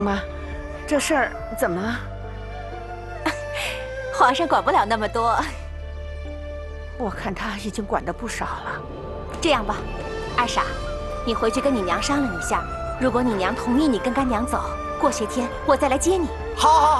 妈，这事儿怎么了？ 皇上管不了那么多。 我看他已经管得不少了。 这样吧，二傻，你回去跟你娘商量一下，如果你娘同意你跟干娘走，过些天我再来接你。 好，好，